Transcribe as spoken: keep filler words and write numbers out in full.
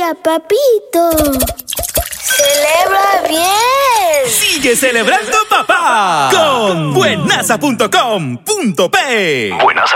día, papito. ¡Celebra bien! ¡Sigue celebrando papá! Con buenasa punto com punto pe. Buenasa.